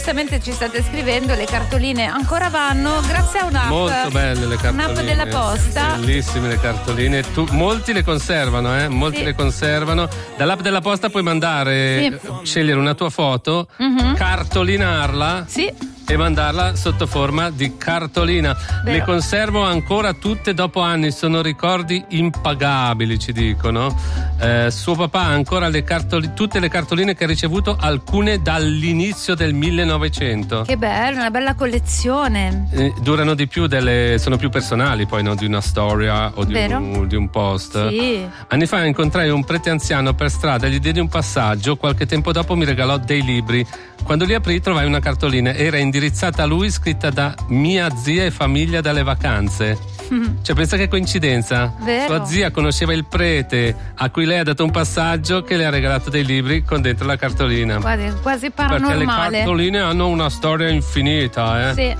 Giustamente ci state scrivendo, le cartoline ancora vanno grazie a un'app. Molto belle le cartoline. Un'app della posta. Bellissime le cartoline. Molti le conservano, molti Sì. le conservano. Dall'app della posta puoi mandare, scegliere una tua foto, cartolinarla. Sì. E mandarla sotto forma di cartolina. Vero. Le conservo ancora tutte dopo anni, sono ricordi impagabili, ci dicono. Suo papà ha ancora tutte le cartoline che ha ricevuto, alcune dall'inizio del 1900. Che bello, una bella collezione. Durano di più, sono più personali poi, no? Di una storia o di un post. Sì. Anni fa incontrai un prete anziano per strada, gli diedi un passaggio, qualche tempo dopo mi regalò dei libri. Quando li aprì trovai una cartolina, era indirizzata a lui, scritta da mia zia e famiglia dalle vacanze. Cioè, pensa che coincidenza. Vero. Sua zia conosceva il prete a cui lei ha dato un passaggio, che le ha regalato dei libri con dentro la cartolina. Guardi, quasi Perché le paranormale. cartoline hanno una storia infinita, Sì.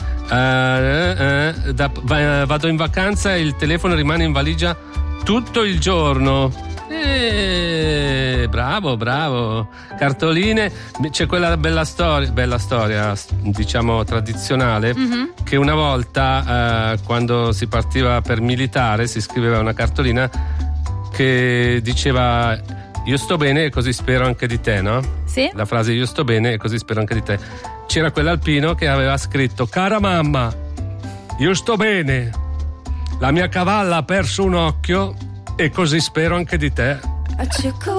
Vado in vacanza e il telefono rimane in valigia tutto il giorno. Bravo. Cartoline. C'è quella bella storia, diciamo tradizionale, che una volta quando si partiva per militare si scriveva una cartolina che diceva: io sto bene e così spero anche di te, no? Sì. La frase io sto bene e così spero anche di te. C'era quell'alpino che aveva scritto: cara mamma, io sto bene, la mia cavalla ha perso un occhio e così spero anche di te.